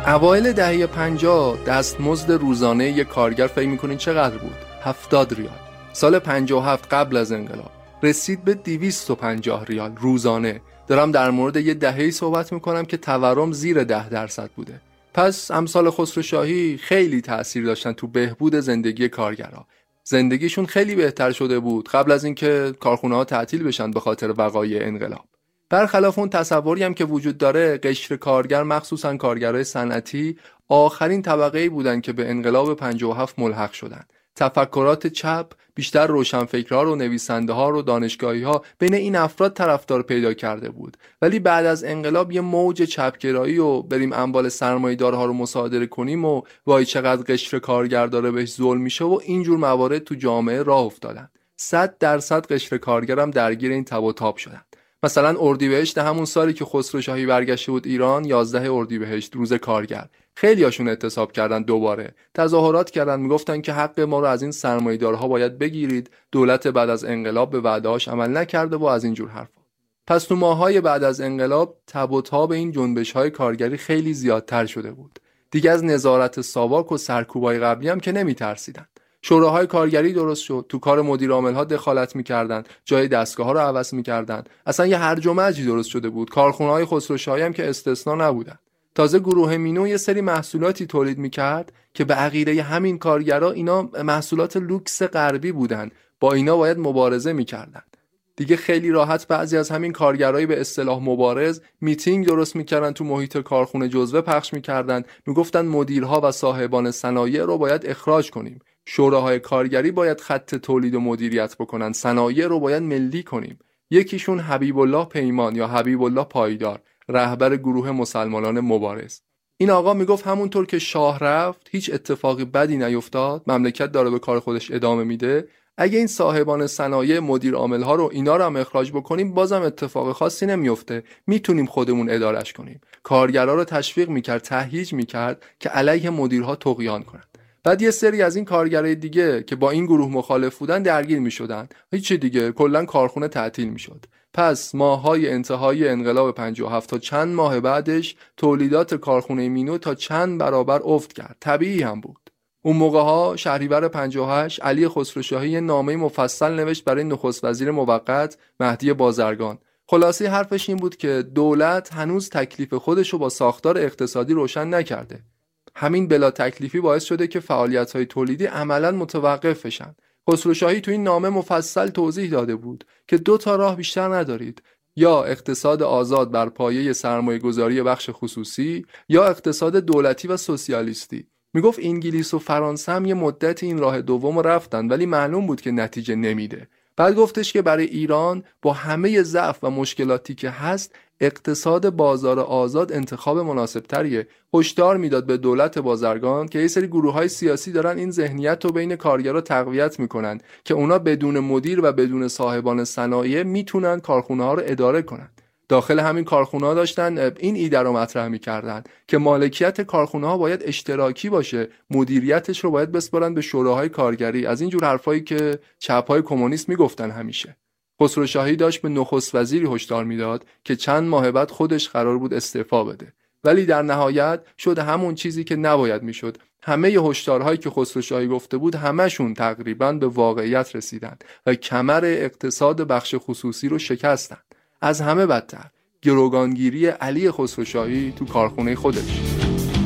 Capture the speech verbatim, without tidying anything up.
اوایل دهه پنجاه دستمزد روزانه یک کارگر فکر می‌کنین چقدر بود؟ هفتاد ریال. سال پنجاه و هفت قبل از انقلاب رسید به دویست و پنجاه ریال روزانه. دارم در مورد یه دهه‌ای صحبت می‌کنم که تورم زیر ده درصد بوده. پس امثال خسروشاهی خیلی تأثیر داشتن تو بهبود زندگی کارگرها. زندگیشون خیلی بهتر شده بود قبل از اینکه کارخونه‌ها تعطیل بشن به خاطر وقایع انقلاب. برخلاف اون تصوری هم که وجود داره، قشر کارگر مخصوصا کارگرای صنعتی آخرین طبقه‌ای بودن که به انقلاب پنجاه و هفت ملحق شدن. تفکرات چپ بیشتر روشنفکرها رو، نویسنده‌ها رو، دانشگاهی‌ها بین این افراد طرفدار پیدا کرده بود. ولی بعد از انقلاب یه موج چپگرایی و بریم اموال سرمایه‌دارها رو مصادره کنیم و وای چقدر قشر کارگر داره بهش ظلم میشه و اینجور موارد تو جامعه راه افتادن. صد درصد قشر کارگرم درگیر این تب و تاب شدن. مثلا اردیبهشت همون سالی که خسروشاهی برگشته بود ایران، یازده اردیبهشت روز کارگر، خیلیاشون اعتصاب کردن، دوباره تظاهرات کردن، میگفتن که حق ما رو از این سرمایه‌دارها باید بگیرید، دولت بعد از انقلاب به وعده‌هاش عمل نکرده و از این جور حرفا. پس تو ماه‌های بعد از انقلاب تب و تاب این جنبش‌های کارگری خیلی زیادتر شده بود. دیگه از نظارت ساواک و سرکوبای قبلی هم که نمی‌ترسیدن. شوراهای کارگری درست شد، تو کار مدیر عامل‌ها دخالت می‌کردن، جای دستگاه‌ها رو عوض می‌کردن. اصلا یه هرج و مرجی درست شده بود. کارخونه‌های خسروشاهی هم که استثنا نبودن. تازه گروه مینو یه سری محصولاتی تولید می‌کرد که به عقیده همین کارگرا اینا محصولات لوکس غربی بودن، با اینا باید مبارزه می‌کردن. دیگه خیلی راحت بعضی از همین کارگرای به اصطلاح مبارز میتینگ درست می‌کردن، تو محیط کارخونه جزوه پخش می‌کردن، میگفتن مدیرها و صاحبان صنایع رو باید اخراج کنیم. شوراهای کارگری باید خط تولید و مدیریت بکنن، صنایع رو باید ملی کنیم. یکیشون حبیب الله پیمان یا حبیب الله پایدار، رهبر گروه مسلمانان مبارز. این آقا میگفت همونطور که شاه رفت هیچ اتفاقی بدی نیفتاد، مملکت داره به کار خودش ادامه میده، اگه این صاحبان صنایع مدیر عامل‌ها رو اینا رو هم اخراج بکنیم بازم اتفاق خاصی نمیفته، میتونیم خودمون ادارش کنیم. کارگرا رو تشویق میکرد، تهییج میکرد که علیه مدیرها طغیان کنن. بعد یه سری از این کارگرای دیگه که با این گروه مخالف بودن درگیر میشدن، هیچ دیگه کلا کارخونه تعطیل میشد. پس ماهای انتهای انقلاب پنجاه و هفت تا چند ماه بعدش تولیدات کارخونه مینو تا چند برابر افت کرد. طبیعی هم بود. اون موقع‌ها شهریور پنجاه و هشت علی خسروشاهی نامه مفصل نوشت برای نخست وزیر موقت مهدی بازرگان. خلاصه حرفش این بود که دولت هنوز تکلیف خودش رو با ساختار اقتصادی روشن نکرده. همین بلا تکلیفی باعث شده که فعالیت‌های تولیدی عملاً متوقف بشن. خسروشاهی تو این نامه مفصل توضیح داده بود که دو تا راه بیشتر ندارید، یا اقتصاد آزاد بر پایه سرمایه‌گذاری بخش خصوصی یا اقتصاد دولتی و سوسیالیستی. میگفت انگلیس و فرانسه هم یه مدت این راه دوم رفتن ولی معلوم بود که نتیجه نمیده. بعد گفتش که برای ایران با همه ضعف و مشکلاتی که هست اقتصاد بازار آزاد انتخاب مناسب تریه. هشدار میداد به دولت بازرگان که یه سری گروه‌های سیاسی دارن این ذهنیت رو بین کارگرها تقویت میکنن که اونا بدون مدیر و بدون صاحبان صنایع میتونن کارخونه‌ها رو اداره کنن. داخل همین کارخونه‌ها داشتن این ایده رو مطرح می‌کردن که مالکیت کارخونه‌ها باید اشتراکی باشه، مدیریتش رو باید بسپارن به شوراهای کارگری. از این جور حرفایی که چپ‌های کمونیست میگفتن همیشه. خسروشاهی داشت به نخست وزیری هشدار میداد که چند ماه بعد خودش قرار بود استعفا بده، ولی در نهایت شد همون چیزی که نباید میشد. همه هشدارهایی که خسروشاهی گفته بود همشون تقریباً به واقعیت رسیدن و کمر اقتصاد بخش خصوصی رو شکستن. از همه بدتر گروگانگیری علی خسروشاهی تو کارخونه خودش.